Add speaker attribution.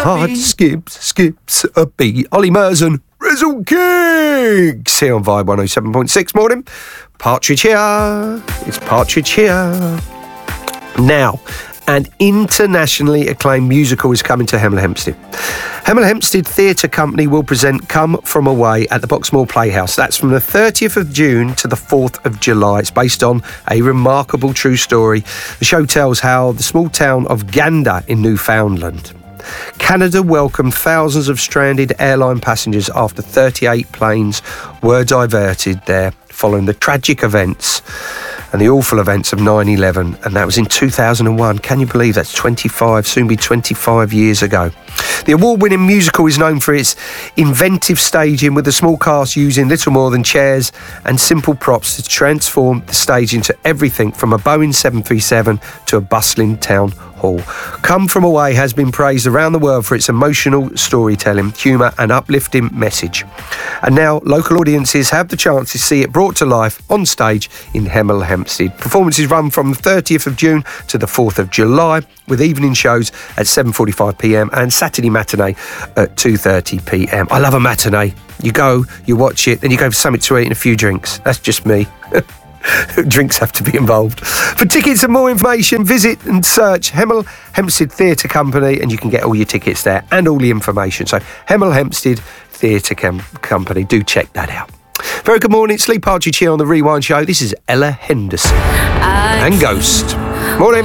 Speaker 1: heart skips a beat. Ollie Merson, Rizzle Kicks here on Vibe 107.6. Morning. Partridge here. It's Partridge here. Now, an internationally acclaimed musical is coming to Hemel Hempstead. Hemel Hempstead Theatre Company will present Come From Away at the Boxmoor Playhouse. That's from the 30th of June to the 4th of July. It's based on a remarkable true story. The show tells how the small town of Gander in Newfoundland, Canada welcomed thousands of stranded airline passengers after 38 planes were diverted there following the tragic events and the awful events of 9/11, and that was in 2001. Can you believe that's 25, soon be 25 years ago? The award-winning musical is known for its inventive staging, with the small cast using little more than chairs and simple props to transform the stage into everything from a Boeing 737 to a bustling town hall. Come From Away has been praised around the world for its emotional storytelling, humour and uplifting message. And now local audiences have the chance to see it brought to life on stage in Hemel Hempstead. Performances run from the 30th of June to the 4th of July, with evening shows at 7:45pm and Saturday matinee at 2:30pm. I love a matinee. You go, you watch it, then you go for something to eat and a few drinks. That's just me. Drinks have to be involved. For tickets and more information, visit and search Hemel Hempstead Theatre Company, and you can get all your tickets there and all the information. So Hemel Hempstead Theatre Company, do check that out. Very good morning, it's Lee Partridge here on the Rewind Show. This is Ella Henderson and Ghost. Morning.